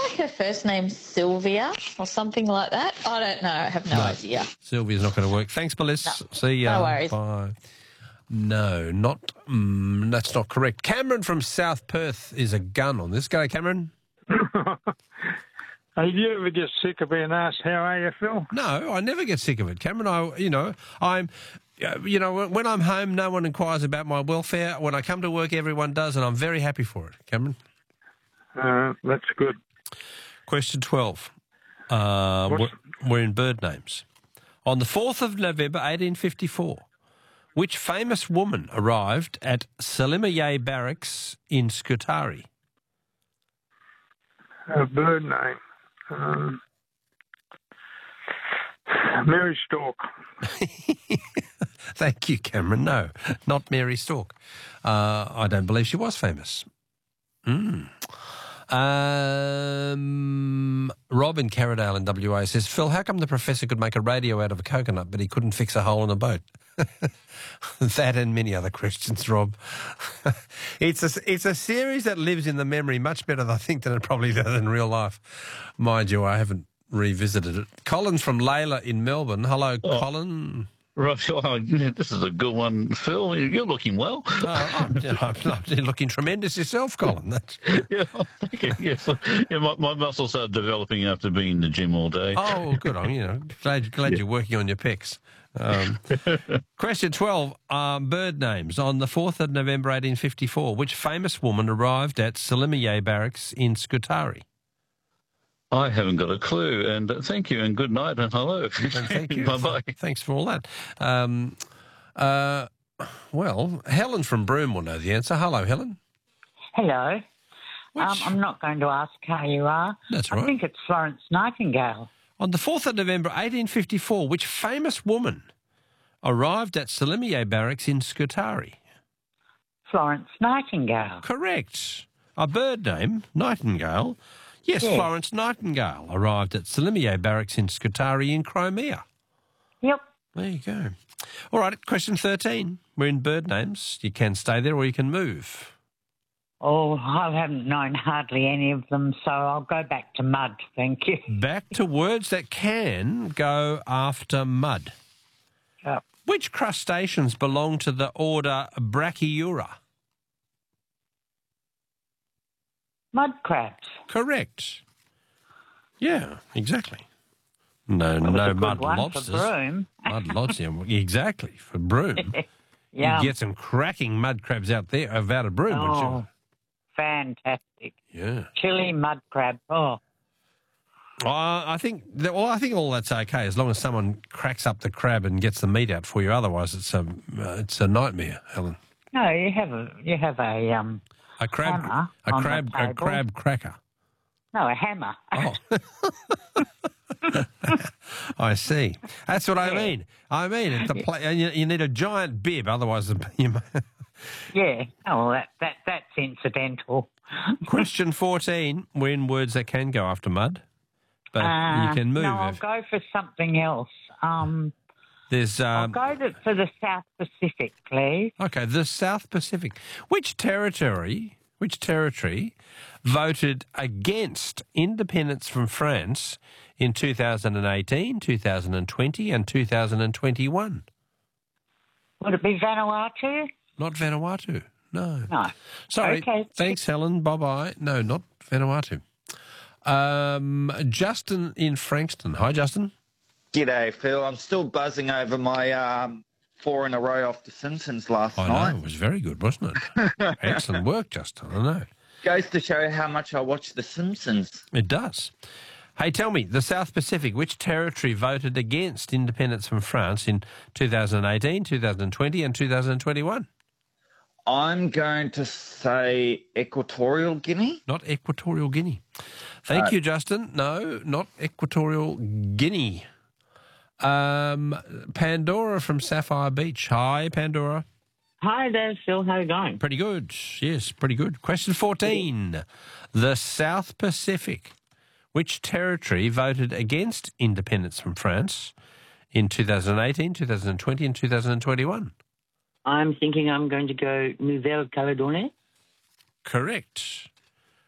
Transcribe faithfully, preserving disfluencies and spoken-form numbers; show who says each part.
Speaker 1: think her first name's Sylvia or something like that. I don't know. I have no,
Speaker 2: No.
Speaker 1: idea.
Speaker 2: Sylvia's not going to work. Thanks, Melissa.
Speaker 1: No.
Speaker 2: See ya.
Speaker 1: No worries.
Speaker 2: Bye. No, not. Mm, that's not correct. Cameron from South Perth is a gun on this. Go, Cameron.
Speaker 3: Hey, do you ever get sick of being asked, how are you, Phil?
Speaker 2: No, I never get sick of it, Cameron. I, you know, I'm, uh, you know, when I'm home, no one inquires about my welfare. When I come to work, everyone does, and I'm very happy for it, Cameron.
Speaker 3: Uh, that's good.
Speaker 2: Question twelve. Uh, we're, we're in bird names. On the fourth of November, eighteen fifty-four, which famous woman arrived at Salimiyeh Barracks in Scutari?
Speaker 3: A bird name. Um, Mary Stork.
Speaker 2: Thank you, Cameron. No, not Mary Stork. Uh, I don't believe she was famous. Mm. Um, Rob in Carradale in W A says, Phil, how come the professor could make a radio out of a coconut but he couldn't fix a hole in a boat? That and many other questions, Rob. it's a it's a series that lives in the memory much better, I think, than it probably does in real life. Mind you, I haven't revisited it. Colin's from Layla in Melbourne. Hello,
Speaker 4: Oh.
Speaker 2: Colin.
Speaker 4: Right, oh, yeah, this is a good one, Phil. You're looking well.
Speaker 2: Oh, I'm, you know, I'm, I'm looking tremendous yourself, Colin. That's...
Speaker 4: Yeah, thank you. Yes, yeah, my, my muscles are developing after being in the gym all day.
Speaker 2: Oh, good on you. Know, glad glad
Speaker 4: Yeah.
Speaker 2: you're working on your pecs. Um, question twelve. Um, bird names. On the fourth of November, eighteen fifty-four, which famous woman arrived at Salimiyeh Barracks in Scutari?
Speaker 4: I haven't got a clue. And uh, thank you, and good night, and hello.
Speaker 2: And thank you.
Speaker 4: Bye bye.
Speaker 2: Thanks for all that. Um, uh, well, Helen from Broome will know the answer. Hello, Helen.
Speaker 5: Hello.
Speaker 2: Which-
Speaker 5: Um, I'm not going to ask how you are.
Speaker 2: That's
Speaker 5: I
Speaker 2: right.
Speaker 5: think it's Florence Nightingale.
Speaker 2: On the fourth of November, eighteen fifty-four, which famous woman arrived at Salimiyeh Barracks in Scutari?
Speaker 5: Florence Nightingale.
Speaker 2: Correct. A bird name, Nightingale. Yes,
Speaker 5: Yes.
Speaker 2: Florence Nightingale arrived at Salimiyeh Barracks in Scutari in Crimea.
Speaker 5: Yep.
Speaker 2: There you go. All right, question thirteen. We're in bird names. You can stay there or you can move.
Speaker 5: Oh, I haven't known hardly any of them, so I'll go back to mud, thank you.
Speaker 2: Back to words that can go after mud.
Speaker 5: Yep.
Speaker 2: Which crustaceans belong to the order Brachyura?
Speaker 5: Mud crabs.
Speaker 2: Correct. Yeah, exactly. No,
Speaker 5: Well,
Speaker 2: no
Speaker 5: it's a good
Speaker 2: mud
Speaker 5: one
Speaker 2: lobsters.
Speaker 5: for Broome.
Speaker 2: Mud lobsters, yeah, exactly, for Broome.
Speaker 5: Yeah.
Speaker 2: You get some cracking mud crabs out there, uh, out of Broome,
Speaker 5: Oh,
Speaker 2: wouldn't
Speaker 5: fantastic.
Speaker 2: you? Yeah.
Speaker 5: Chili mud crab. Oh,
Speaker 2: Uh, I think that, well, I think all that's okay as long as someone cracks up the crab and gets the meat out for you. Otherwise, it's a uh, it's a nightmare, Helen.
Speaker 5: no, you have a you have a um
Speaker 2: A crab,
Speaker 5: Hammer
Speaker 2: a
Speaker 5: on the
Speaker 2: crab, a
Speaker 5: table.
Speaker 2: crab cracker.
Speaker 5: no a hammer.
Speaker 2: Oh, I see. That's what I mean. I mean, it's a pla- and you, you need a giant bib, otherwise, the- you,
Speaker 5: Yeah. Oh, well, that that that's incidental.
Speaker 2: Question fourteen, we're in words that can go after mud, but
Speaker 5: Uh,
Speaker 2: you can move.
Speaker 5: No, I'll
Speaker 2: if
Speaker 5: go for something else. Um,
Speaker 2: there's
Speaker 5: I'll
Speaker 2: um,
Speaker 5: go to, for the South Pacific, please.
Speaker 2: okay, the South Pacific. Which territory? Which territory voted against independence from France in two thousand eighteen, two thousand twenty, and two thousand twenty-one?
Speaker 5: Would it be Vanuatu?
Speaker 2: Not Vanuatu. No.
Speaker 5: No.
Speaker 2: Sorry.
Speaker 5: Okay.
Speaker 2: Thanks, Helen. Bye-bye. No, not Vanuatu. Um, Justin in Frankston. Hi, Justin.
Speaker 6: G'day, Phil. I'm still buzzing over my um, four in a row off The Simpsons last
Speaker 2: I
Speaker 6: night.
Speaker 2: know. It was very good, wasn't it? Excellent work, Justin. I know.
Speaker 6: Goes to show how much I watch The Simpsons.
Speaker 2: It does. Hey, tell me, the South Pacific, which territory voted against independence from France in two thousand eighteen, two thousand twenty, and two thousand twenty-one?
Speaker 6: I'm going to say Equatorial Guinea.
Speaker 2: Not Equatorial Guinea. Thank
Speaker 6: Uh,
Speaker 2: you, Justin. No, not Equatorial Guinea. Um, Pandora from Sapphire Beach. Hi, Pandora.
Speaker 7: Hi there, Phil. How are you going?
Speaker 2: Pretty good. Yes, pretty good. Question fourteen. The South Pacific. Which territory voted against independence from France in two thousand eighteen, two thousand twenty, and two thousand twenty-one?
Speaker 7: I'm thinking I'm going to go Nouvelle Caledonie.
Speaker 2: Correct.